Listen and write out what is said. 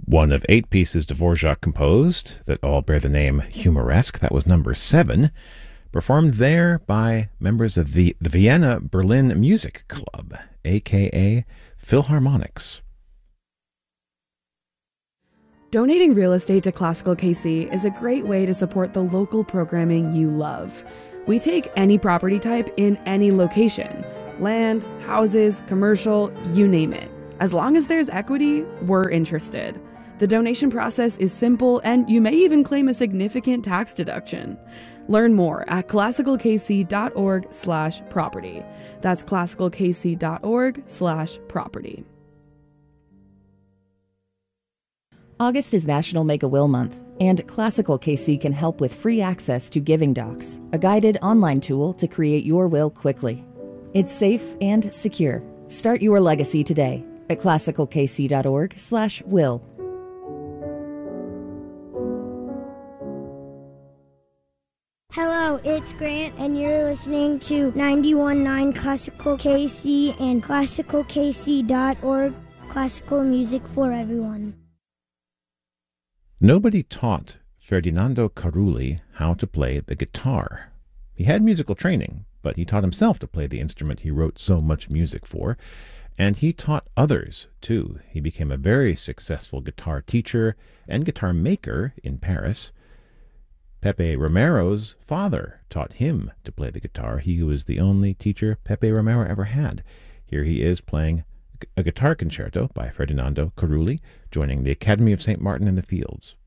One of 8 pieces Dvorak composed that all bear the name Humoresque. That was number 7, performed there by members of the Vienna Berlin Music Club, aka Philharmonics. Donating real estate to Classical KC is a great way to support the local programming you love. We take any property type in any location: land, houses, commercial, you name it. As long as there's equity, we're interested. The donation process is simple, and you may even claim a significant tax deduction. Learn more at classicalkc.org/property. That's classicalkc.org/property. August is National Make-A-Will Month, and Classical KC can help with free access to Giving Docs, a guided online tool to create your will quickly. It's safe and secure. Start your legacy today at classicalkc.org/will. Hello, it's Grant, and you're listening to 91.9 Classical KC and classicalkc.org, classical music for everyone. Nobody taught Ferdinando Carulli how to play the guitar. He had musical training, but he taught himself to play the instrument he wrote so much music for, and he taught others, too. He became a very successful guitar teacher and guitar maker in Paris. Pepe Romero's father taught him to play the guitar. He was the only teacher Pepe Romero ever had. Here he is playing a guitar concerto by Ferdinando Carulli, joining the Academy of St. Martin in the Fields.